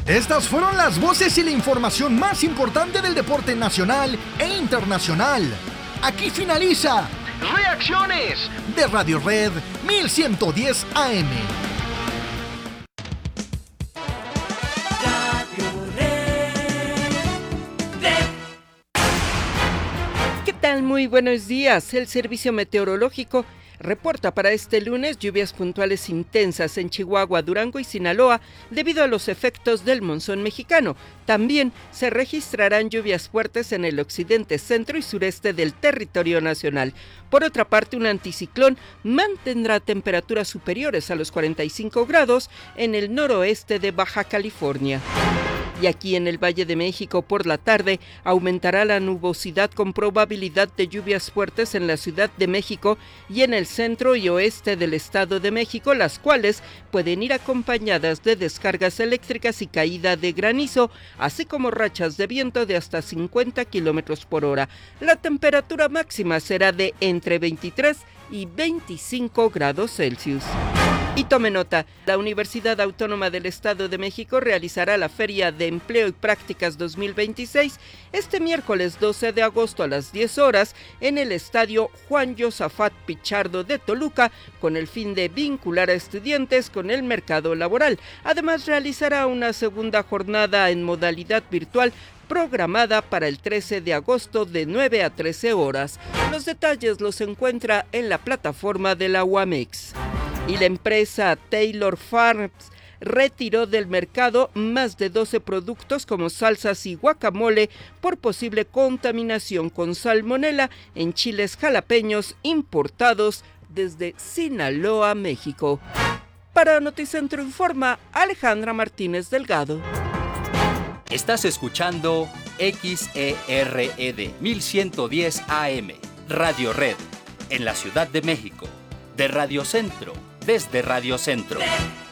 Estas fueron las voces y la información más importante del deporte nacional e internacional. Aquí finaliza Reacciones de Radio Red 1110 AM. ¿Qué tal? Muy buenos días. El Servicio Meteorológico reporta para este lunes lluvias puntuales intensas en Chihuahua, Durango y Sinaloa debido a los efectos del monzón mexicano. También se registrarán lluvias fuertes en el occidente, centro y sureste del territorio nacional. Por otra parte, un anticiclón mantendrá temperaturas superiores a los 45 grados en el noroeste de Baja California. Y aquí en el Valle de México por la tarde aumentará la nubosidad con probabilidad de lluvias fuertes en la Ciudad de México y en el centro y oeste del Estado de México, las cuales pueden ir acompañadas de descargas eléctricas y caída de granizo, así como rachas de viento de hasta 50 kilómetros por hora. La temperatura máxima será de entre 23 y 25 grados Celsius. Y tome nota, la Universidad Autónoma del Estado de México realizará la Feria de Empleo y Prácticas 2026 este miércoles 12 de agosto a las 10 horas en el Estadio Juan Josafat Pichardo de Toluca, con el fin de vincular a estudiantes con el mercado laboral. Además, realizará una segunda jornada en modalidad virtual programada para el 13 de agosto de 9 a 13 horas. Los detalles los encuentra en la plataforma de la UAMEX. Y la empresa Taylor Farms retiró del mercado más de 12 productos como salsas y guacamole por posible contaminación con salmonela en chiles jalapeños importados desde Sinaloa, México. Para Noticentro Informa, Alejandra Martínez Delgado. Estás escuchando XERED 1110 AM, Radio Red, en la Ciudad de México, de Radio Centro, desde Radio Centro.